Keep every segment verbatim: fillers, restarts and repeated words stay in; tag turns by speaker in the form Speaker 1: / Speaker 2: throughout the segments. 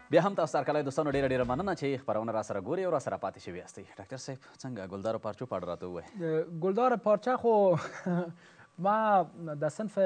Speaker 1: بیا هم تاسو سرکلای دوستانو ډیره ډیره مننه چې خبرونه را سره ګوري او را سره پاتې شوي یاستئ. ډاکټر صاحب څنګه ګلدار پارچو په اړه راته ووایئ.
Speaker 2: گلدار پارچه خو ما در صنف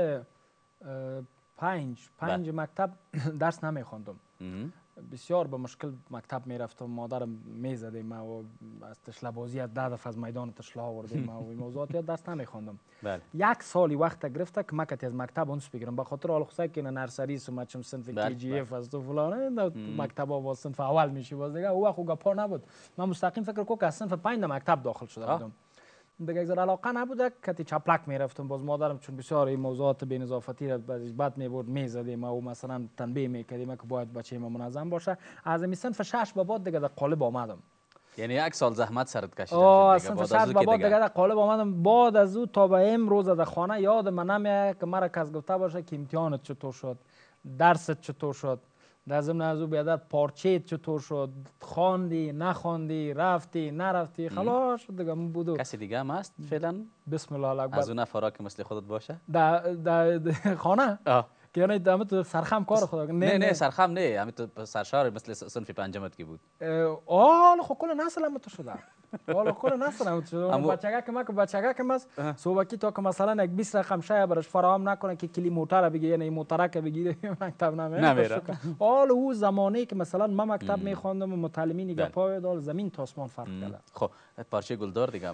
Speaker 2: پنج پنج مکتب درس نمیخوندم. بسیار به مشکل مکتب میرفتم، مادرم میزده ما و از تشله بازی از ده دفعه از میدان تشله آورده ما و این موضوعات یاد درس نمیخوندم. یک سالی وقت گرفته که مکتی از مکتب اونس بگیرم، به خاطر حال خصوصا که نرسری سمتشم صنف کی جی اف از تو فلان مکتب با صنف اول میشی باز دیگه او خو گپا نبود. من مستقیم فکر کو که از صنف پنج مکتب داخل شده بودم. دیگه اگر علاقه نبوده که چپلک میرفتم، باز مادرم چون بسیار این موضوعات بی نظافتی را بد میبرد میزدیم و مثلا تنبیه میکردیم که باید بچه ما منظم باشه. از این صنف شش به بعد دیگه در قالب آمدم.
Speaker 1: یعنی یک سال زحمت سرت کشیدم
Speaker 2: آه صنف شش به بعد دیگه در قالب آمدم. بعد از او تا به امروز در خانه یاد من نمیاد که مرا کس گفته باشه که امتحانت چطور شد، درست چطور شد، در ضمن از او بیادر پارچه چطور شد، خواندی نخواندی، رفتی نرفتی، خلاص دیگه بودو.
Speaker 1: کسی دیگه هم هست فعلا؟
Speaker 2: بسم الله اکبر.
Speaker 1: از اون نفرا که مثل خودت باشه
Speaker 2: در در خانه
Speaker 1: آه
Speaker 2: که یعنی دامت تو سرخم کار خدا
Speaker 1: نه نه سرخم نه، همین تو سرشار مثل صنف پنجمت کی بود.
Speaker 2: آه خب کل نسل هم تو شده. حالا کل نسل هم تو شده. بچگاه که ما که بچگاه که ماست صبحی تا که مثلا یک بیست رقم شای برش فراهم نکنه که کلی موتر بگیره یعنی موتره که بگیره مکتب نمیره. حالا او زمانی که مثلا ما مکتب میخواندم و متعلمین گپای دال زمین تا آسمان فرق کرده.
Speaker 1: خب پارچه گلدار دیگه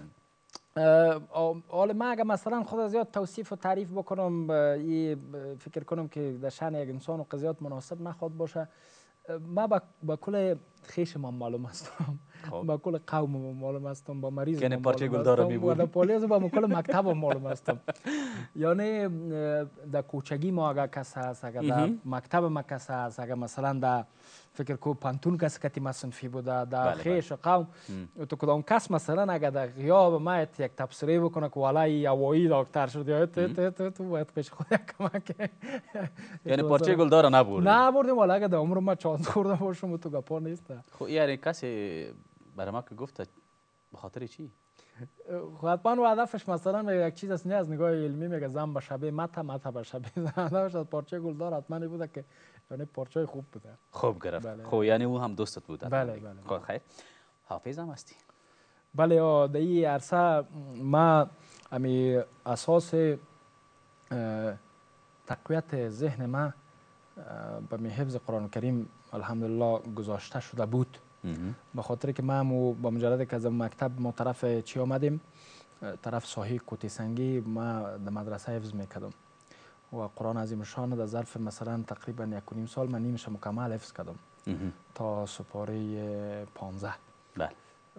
Speaker 2: حالا من اگه مثلا خود زیاد توصیف و تعریف بکنم ای فکر کنم که در شأن یک انسان و قضیات مناسب نخواد باشه. ما با کل خیش ما معلوم هستم، با کل قوم ما معلوم هستم، با مریض
Speaker 1: یعنی پارچه گلدار میبود
Speaker 2: با پولیس با کل مکتب ما معلوم هستم. یعنی در کوچگی ما اگه کس هست، اگه در مکتب ما کس هست، اگه مثلا در فکر کو پانتون کس کتی ما صنفی بوده در خیش قوم تو کدام کس مثلا اگه در غیاب ما یک تبصره بکنه که والای هوایی دکتر شد یا تو تو تو تو باید پیش خود کمک.
Speaker 1: یعنی پارچه گلدار نبردیم
Speaker 2: نبردیم ولی اگه در عمر ما چانس خورده باشم تو گپا نیست.
Speaker 1: خب یعنی کسی برای ما که گفت به خاطر چی؟
Speaker 2: حتما و هدفش مثلا یک چیز است، نه از نگاه علمی میگه زن به شبیه مت مت به شبیه زن. هدفش از پارچه گلدار حتما بوده که یعنی پارچه خوب بوده.
Speaker 1: خوب گرفت. بله. خب یعنی او هم دوستت بود.
Speaker 2: بله بله.
Speaker 1: خب خیر. حافظ هم هستی؟
Speaker 2: بله در این عرصه ما امی اساس تقویت ذهن ما به می حفظ قرآن کریم الحمدلله گذاشته شده بود. به خاطر که ما با مجرد که از مکتب ما طرف چی آمدیم، طرف ساحه کوتی سنگی ما در مدرسه حفظ میکردم و قرآن عظیم شان در ظرف مثلا تقریبا یک و نیم سال من نیمش مکمل حفظ کردم تا سپاره پانزده.
Speaker 1: بله.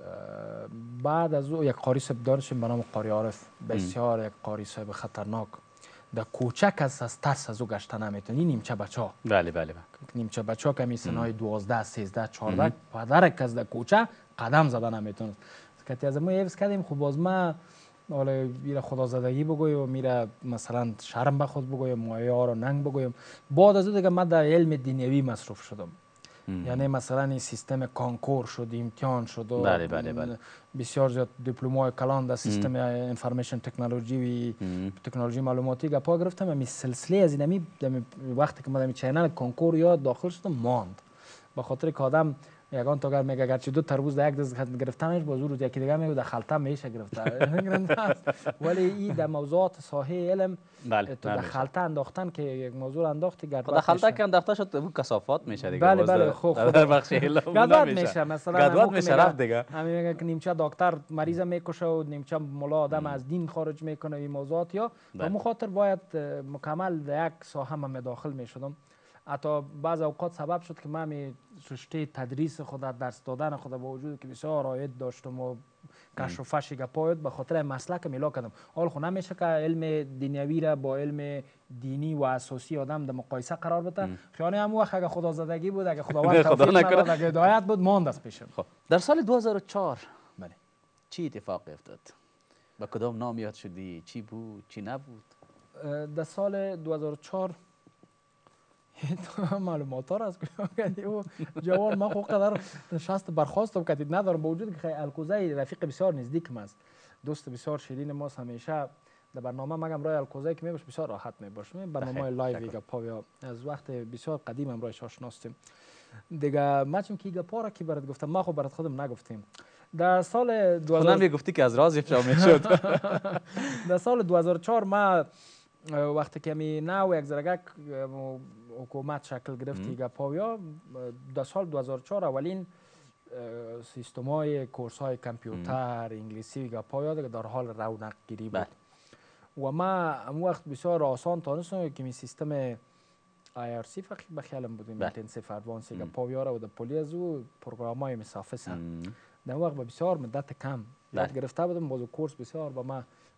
Speaker 2: بعد از او یک قاری صاحب داشتیم به نام قاری عارف، بسیار یک قاری صاحب خطرناک. در کوچک از از ترس از او گشته نمیتونی. نیمچه بچه ها
Speaker 1: بله بله
Speaker 2: نیمچه بچه ها که می سنهای دوازده سیزده چهارده پدرک از در کوچه قدم زده نمیتونه. که از ما حفظ کردیم خب باز ما حالا میره خدا زدگی بگویم و میره مثلا شرم به خود بگویم، مایه ها رو ننگ بگویم. بعد از او دیگه من در علم دنیوی مصروف شدم. یعنی مثلا این سیستم کانکور شد، امتحان شد و
Speaker 1: بله بله بله.
Speaker 2: بسیار زیاد دیپلم‌های کلان در سیستم انفارمیشن تکنولوژی و تکنولوژی معلوماتی گپا گرفتم. همین سلسله از اینمی وقتی که من در چینل کانکور یاد داخل شدم ماند. به خاطر که آدم یگان تا گر میگه گرچه دو تربوز در یک دست گرفتنش باز روز یکی دیگه میگه در خلطه میشه گرفته. ولی این در موضوعات ساحه علم
Speaker 1: بله
Speaker 2: تو در خلطه انداختن که یک موضوع انداختی گرد
Speaker 1: در خلطه که انداخته شد اون کثافات میشه دیگه.
Speaker 2: بله بله خب
Speaker 1: در بخش علم
Speaker 2: گدوات میشه مثلا
Speaker 1: گدوات میشه رفت دیگه.
Speaker 2: همین میگه که نیمچه دکتر مریض میکشه و نیمچه ملا آدم از دین خارج میکنه این موضوعات. یا به مخاطر باید مکمل در یک ساحه من داخل میشدم. حتی بعض اوقات سبب شد که من می رشته تدریس خود، درس دادن خود با وجود که بسیار عاید داشتم و کشف و فش گپایت به خاطر مسلک میلا کردم. حال خو نمیشه که علم دنیوی را با علم دینی و اساسی آدم در مقایسه قرار بده. خیانه هم وقت اگه خدا زدگی بود، اگه خداوند توفیق نداد، اگه هدایت بود ماند از پیشم.
Speaker 1: خب در سال دو هزار و چهار
Speaker 2: بله
Speaker 1: چی اتفاق افتاد؟ با کدام نام یاد شدی؟ چی بود چی نبود؟
Speaker 2: در سال دو هزار و چهار معلومات ها را از کجا کردی و جوان ما خود قدر شست برخواستم که ندارم. با وجود که خیلی الکوزه رفیق بسیار نزدیک ماست، دوست بسیار شیرین ماست. همیشه در برنامه مگم رای الکوزه که میباش بسیار راحت میباشه. برنامه لایو گپا یا از وقت بسیار قدیم هم رایش آشناستیم. دیگه ما چون که گپا را که برات گفتم ما خب برات خودم نگفتیم در سال دو هزار
Speaker 1: خودم گفتی که از راز افشا میشد.
Speaker 2: در سال دو هزار و چهار ما وقتی که می نو یک زرگک حکومت شکل گرفتی گپاویا در سال دو هزار و چهار اولین سیستم های کورس های کامپیوتر انگلیسی گپاویا دیگه در حال رونق گیری بود و ما اون وقت بسیار آسان تانستم که می سیستم آی آر سی فقط بخیالم بودیم اینتنسیو ادوانس گپاویا را و در پولی از او پروگرام های مسافس هم در وقت بسیار مدت کم یاد گرفته بودم باز کورس بسیار با ما